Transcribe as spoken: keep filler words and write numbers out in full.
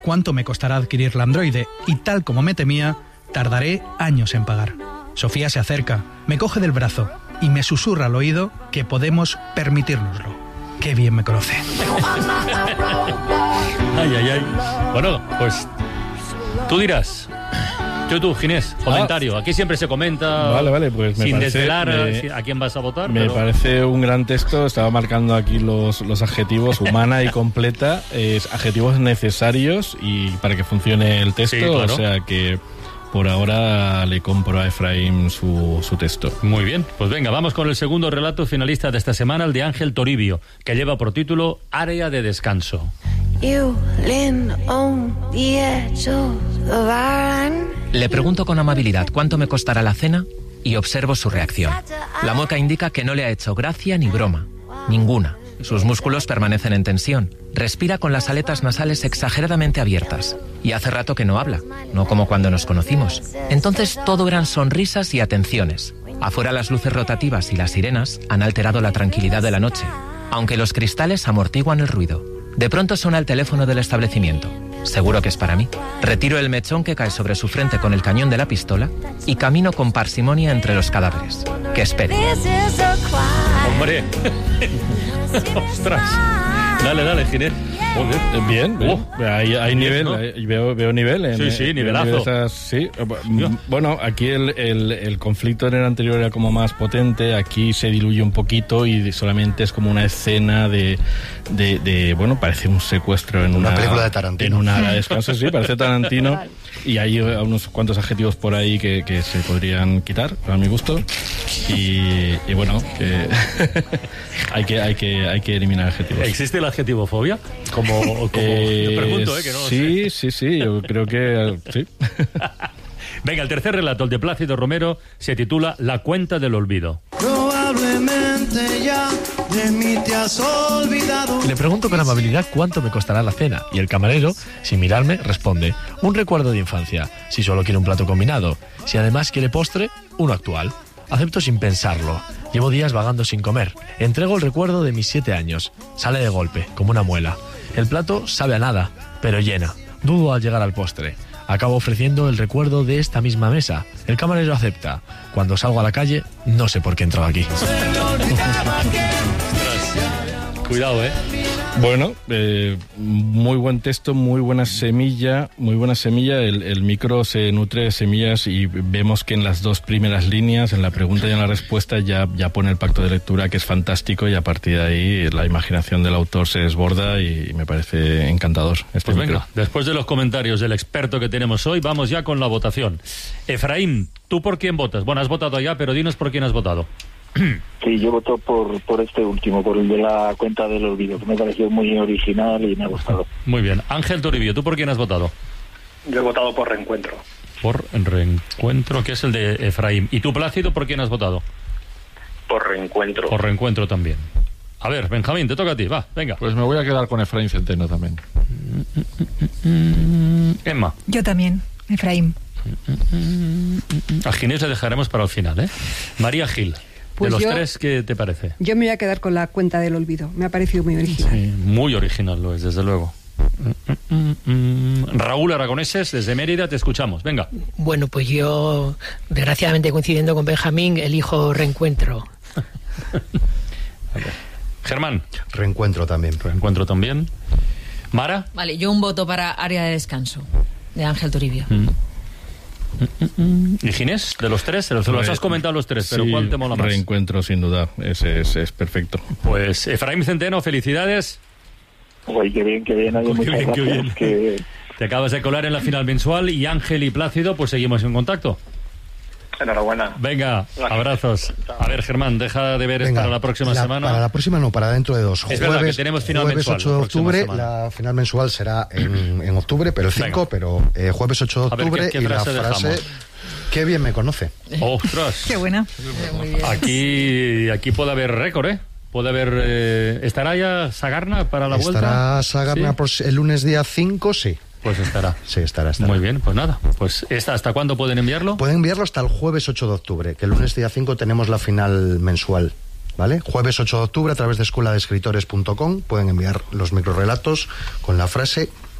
cuánto me costará adquirir la Androide y, tal como me temía, tardaré años en pagar. Sofía se acerca, me coge del brazo y me susurra al oído que podemos permitírnoslo. Qué bien me conoce. Ay, ay, ay. Bueno, pues tú dirás. Tú, tú, Ginés, comentario. Aquí siempre se comenta. Vale, vale, pues me sin parece, desvelar me, a quién vas a votar. Me pero... parece un gran texto. Estaba marcando aquí los, los adjetivos: humana y completa, es adjetivos necesarios y para que funcione el texto. Sí, claro. O sea que por ahora le compro a Efraín su, su texto. Muy bien, pues venga, vamos con el segundo relato finalista de esta semana, el de Ángel Toribio, que lleva por título Área de descanso. Le pregunto con amabilidad cuánto me costará la cena y observo su reacción. La mueca indica que no le ha hecho gracia ni broma. Ninguna. Sus músculos permanecen en tensión. Respira con las aletas nasales exageradamente abiertas. Y hace rato que no habla, no como cuando nos conocimos. Entonces todo eran sonrisas y atenciones. Afuera las luces rotativas y las sirenas han alterado la tranquilidad de la noche, aunque los cristales amortiguan el ruido. De pronto suena el teléfono del establecimiento. Seguro que es para mí. Retiro el mechón que cae sobre su frente con el cañón de la pistola y camino con parsimonia entre los cadáveres. Que espere. ¡Hombre! ¡Ostras! Dale, dale, Ginés. Joder, bien, bien. Oh, hay, hay nivel, ¿no? hay, veo, veo nivel. En, sí, sí, nivelazo. En esas, sí. Bueno, aquí el, el, el conflicto en el anterior era como más potente, aquí se diluye un poquito y solamente es como una escena de, de, de bueno, parece un secuestro en una, una película de Tarantino. En una área de descanso, sí, parece Tarantino. Y hay unos cuantos adjetivos por ahí que, que se podrían quitar, a mi gusto. Y, y bueno, que hay que hay que hay que eliminar adjetivos. ¿Existe la adjetivofobia? Como, como eh, te pregunto, ¿eh? Que no lo sí, sé. sí, sí, yo creo que sí. Venga, el tercer relato, el de Plácido Romero, se titula La cuenta del olvido. Probablemente ya de mí te has olvidado. Le pregunto con amabilidad cuánto me costará la cena y el camarero, sin mirarme, responde: un recuerdo de infancia, si solo quiere un plato combinado. Si además quiere postre, uno actual. Acepto sin pensarlo. Llevo días vagando sin comer. Entrego el recuerdo de mis siete años. Sale de golpe, como una muela. El plato sabe a nada, pero llena. Dudo al llegar al postre. Acabo ofreciendo el recuerdo de esta misma mesa. El camarero acepta. Cuando salgo a la calle, no sé por qué he entrado aquí. Cuidado, ¿eh? Bueno, eh, muy buen texto, muy buena semilla, muy buena semilla. El, el micro se nutre de semillas y vemos que en las dos primeras líneas, en la pregunta y en la respuesta, ya, ya pone el pacto de lectura, que es fantástico, y a partir de ahí la imaginación del autor se desborda y me parece encantador. Este pues micro. Venga, después de los comentarios del experto que tenemos hoy, vamos ya con la votación. Efraín, ¿tú por quién votas? Bueno, has votado ya, pero dinos por quién has votado. Sí, yo voto por, por este último, por el de la cuenta del olvido, que me pareció muy original y me ha gustado. Muy bien. Ángel Toribio, ¿tú por quién has votado? Yo he votado por Reencuentro. Por Reencuentro, que es el de Efraín. ¿Y tú, Plácido, por quién has votado? Por Reencuentro. Por Reencuentro también. A ver, Benjamín, te toca a ti, va, venga. Pues me voy a quedar con Efraín Centeno también. Emma. Yo también, Efraín. A Ginés le dejaremos para el final, ¿eh? María Gil. Pues de los yo, tres, ¿qué te parece? Yo me voy a quedar con la cuenta del olvido. Me ha parecido muy original. Sí, muy original lo es, desde luego. Raúl Aragoneses, desde Mérida, te escuchamos. Venga. Bueno, pues yo, desgraciadamente coincidiendo con Benjamín, elijo Reencuentro. Germán. Reencuentro también. Reencuentro también. Mara. Vale, yo un voto para Área de descanso, de Ángel Toribio. Mm. ¿Y Ginés? De los tres, se los, los has comentado los tres, pero sí, ¿cuál te mola más? Reencuentro, sin duda, ese es, es perfecto. Pues Efraín Centeno, felicidades. Uy, qué bien, qué bien, oye, muchas bien, gracias. qué bien. Que... Te acabas de colar en la final mensual y Ángel y Plácido, pues seguimos en contacto. Enhorabuena. Venga, gracias. Abrazos. A ver, Germán, deja de ver Venga, para la próxima la, semana. Para la próxima no, para dentro de dos. Es jueves, verdad que tenemos final jueves mensual. ocho de octubre, la final mensual será en, en octubre, pero el cinco, pero eh, jueves ocho de octubre. A ver, ¿qué, qué y la frase frase... dejamos? Qué bien me conoce. ¡Ostras! Qué buena. Aquí, aquí puede haber récord, ¿eh? Puede haber... Eh, ¿Estará ya Sagarna para la vuelta? ¿Estará Sagarna ¿Sí? el lunes día cinco? Sí. Pues estará. Sí, estará, estará. Muy bien, pues nada. Pues esta, ¿hasta cuándo pueden enviarlo? Pueden enviarlo hasta el jueves ocho de octubre, que el lunes día cinco tenemos la final mensual. ¿Vale? Jueves ocho de octubre a través de escuela de escritores punto com pueden enviar los microrelatos con la frase